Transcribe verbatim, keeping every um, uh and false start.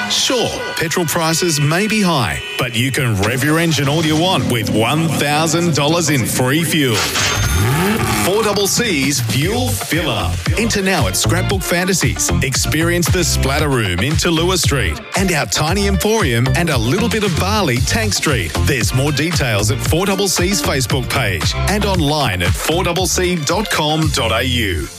Sure, petrol prices may be high, but you can rev your engine all you want with one thousand dollars in free fuel. four C C's Fuel Filler. Enter now at Scrapbook Fantasies. Experience the Splatter Room in Tallulah Street and our Tiny Emporium and a little bit of Bali, Tank Street. There's more details at four C C's Facebook page and online at four c c dot com dot a u.